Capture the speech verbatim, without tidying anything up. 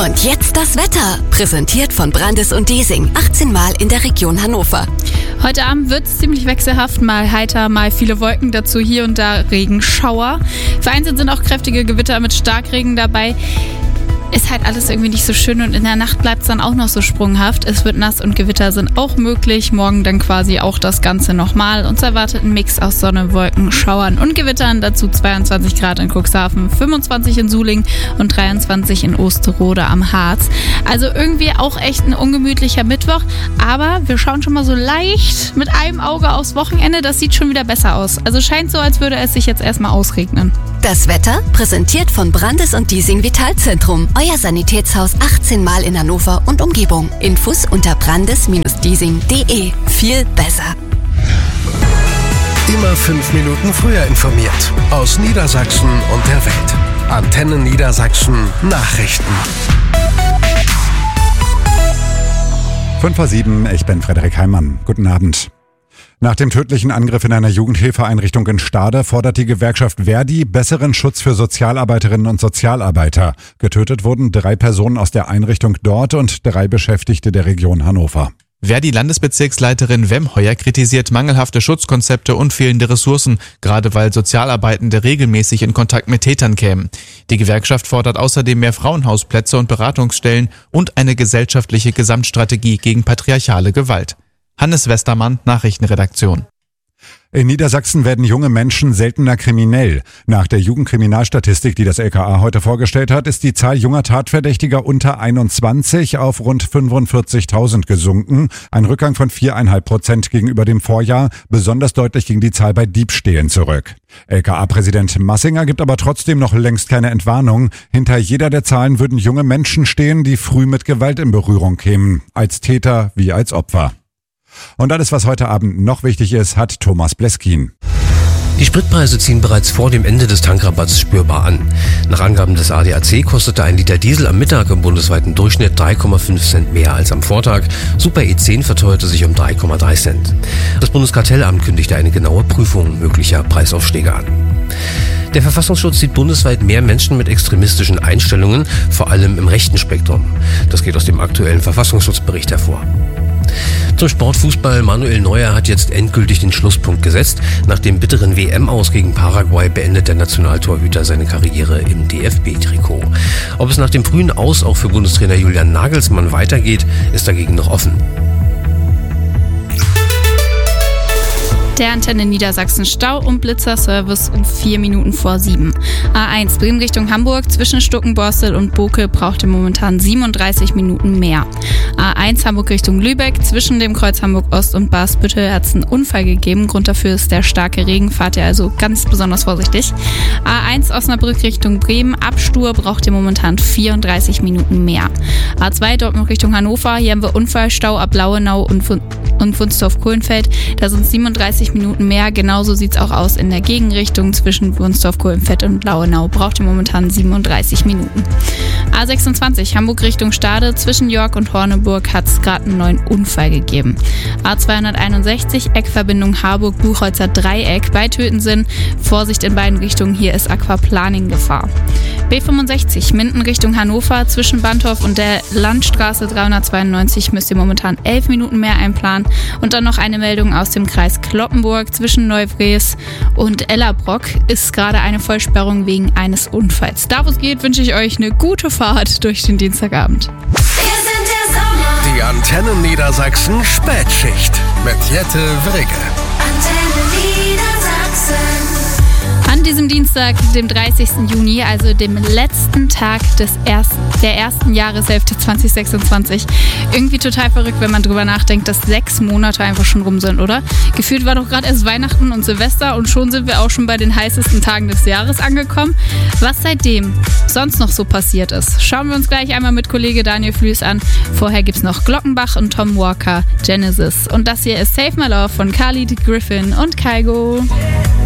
Und jetzt das Wetter, präsentiert von Brandes und Desing, achtzehn Mal in der Region Hannover. Heute Abend wird es ziemlich wechselhaft, mal heiter, mal viele Wolken, dazu hier und da Regenschauer. Vereinzelt sind auch kräftige Gewitter mit Starkregen dabei. Ist halt alles irgendwie nicht so schön und in der Nacht bleibt es dann auch noch so sprunghaft. Es wird nass und Gewitter sind auch möglich. Morgen dann quasi auch das Ganze nochmal. Uns erwartet ein Mix aus Sonne, Wolken, Schauern und Gewittern. Dazu zweiundzwanzig Grad in Cuxhaven, fünfundzwanzig in Suling und dreiundzwanzig in Osterode am Harz. Also irgendwie auch echt ein ungemütlicher Mittwoch. Aber wir schauen schon mal so leicht mit einem Auge aufs Wochenende. Das sieht schon wieder besser aus. Also scheint so, als würde es sich jetzt erstmal ausregnen. Das Wetter, präsentiert von Brandes und Desing Vitalzentrum. Euer Sanitätshaus achtzehn Mal in Hannover und Umgebung. Infos unter brandes Bindestrich desing Punkt de. Viel besser. Immer fünf Minuten früher informiert. Aus Niedersachsen und der Welt. Antenne Niedersachsen Nachrichten. fünf vor sieben, ich bin Frederik Heimann. Guten Abend. Nach dem tödlichen Angriff in einer Jugendhilfeeinrichtung in Stade fordert die Gewerkschaft Verdi besseren Schutz für Sozialarbeiterinnen und Sozialarbeiter. Getötet wurden drei Personen aus der Einrichtung dort und drei Beschäftigte der Region Hannover. Verdi-Landesbezirksleiterin Wemheuer kritisiert mangelhafte Schutzkonzepte und fehlende Ressourcen, gerade weil Sozialarbeitende regelmäßig in Kontakt mit Tätern kämen. Die Gewerkschaft fordert außerdem mehr Frauenhausplätze und Beratungsstellen und eine gesellschaftliche Gesamtstrategie gegen patriarchale Gewalt. Hannes Westermann, Nachrichtenredaktion. In Niedersachsen werden junge Menschen seltener kriminell. Nach der Jugendkriminalstatistik, die das L K A heute vorgestellt hat, ist die Zahl junger Tatverdächtiger unter einundzwanzig auf rund fünfundvierzigtausend gesunken. Ein Rückgang von vier Komma fünf Prozent gegenüber dem Vorjahr. Besonders deutlich ging die Zahl bei Diebstählen zurück. L K A-Präsident Massinger gibt aber trotzdem noch längst keine Entwarnung. Hinter jeder der Zahlen würden junge Menschen stehen, die früh mit Gewalt in Berührung kämen. Als Täter wie als Opfer. Und alles, was heute Abend noch wichtig ist, hat Thomas Bleskin. Die Spritpreise ziehen bereits vor dem Ende des Tankrabatts spürbar an. Nach Angaben des A D A C kostete ein Liter Diesel am Mittag im bundesweiten Durchschnitt drei Komma fünf Cent mehr als am Vortag. Super E zehn verteuerte sich um drei Komma drei Cent. Das Bundeskartellamt kündigte eine genaue Prüfung möglicher Preisaufschläge an. Der Verfassungsschutz sieht bundesweit mehr Menschen mit extremistischen Einstellungen, vor allem im rechten Spektrum. Das geht aus dem aktuellen Verfassungsschutzbericht hervor. Zum Sportfußball. Manuel Neuer hat jetzt endgültig den Schlusspunkt gesetzt. Nach dem bitteren W M-Aus gegen Paraguay beendet der Nationaltorhüter seine Karriere im D F B-Trikot. Ob es nach dem frühen Aus auch für Bundestrainer Julian Nagelsmann weitergeht, ist dagegen noch offen. Der Antenne Niedersachsen Stau- und Blitzerservice um vier Minuten vor sieben. A eins Bremen Richtung Hamburg zwischen Stuckenborstel und Bokel braucht ihr momentan siebenunddreißig Minuten mehr. A eins Hamburg Richtung Lübeck zwischen dem Kreuz Hamburg Ost und Basbüttel hat es einen Unfall gegeben. Grund dafür ist der starke Regen. Fahrt ihr also ganz besonders vorsichtig. A eins Osnabrück Richtung Bremen. Ab Stur braucht ihr momentan vierunddreißig Minuten mehr. A zwei Dortmund Richtung Hannover. Hier haben wir Unfallstau ab Lauenau und, und Wunstorf-Kohlenfeld. Da sind siebenunddreißig Minuten mehr. Genauso sieht es auch aus in der Gegenrichtung zwischen Wunstorf-Kohlenfeld und Lauenau. Braucht ihr momentan siebenunddreißig Minuten. A sechsundzwanzig Hamburg Richtung Stade. Zwischen York und Horneburg hat es gerade einen neuen Unfall gegeben. A zweihunderteinundsechzig Eckverbindung Harburg-Buchholzer Dreieck bei Tötensinn. Vorsicht in beiden Richtungen. Hier ist Aquaplaning-Gefahr. B fünfundsechzig Minden Richtung Hannover. Zwischen Bantorf und der Landstraße dreihundertzweiundneunzig müsst ihr momentan elf Minuten mehr einplanen. Und dann noch eine Meldung aus dem Kreis Cloppenburg. Zwischen Neuvries und Ellerbrock ist gerade eine Vollsperrung wegen eines Unfalls. Da wo es geht, wünsche ich euch eine gute Fahrt durch den Dienstagabend. Die Antenne Niedersachsen Spätschicht mit Jette Wrigge. Antenne Niedersachsen. An diesem Dienstag, dem dreißigsten Juni, also dem letzten Tag des ersten, der ersten Jahreshälfte zwanzig sechsundzwanzig. Irgendwie total verrückt, wenn man drüber nachdenkt, dass sechs Monate einfach schon rum sind, oder? Gefühlt war doch gerade erst Weihnachten und Silvester und schon sind wir auch schon bei den heißesten Tagen des Jahres angekommen. Was seitdem sonst noch so passiert ist, schauen wir uns gleich einmal mit Kollege Daniel Flüß an. Vorher gibt's noch Glockenbach und Tom Walker, Genesis. Und das hier ist Save My Love von Khalid Griffin und Kygo.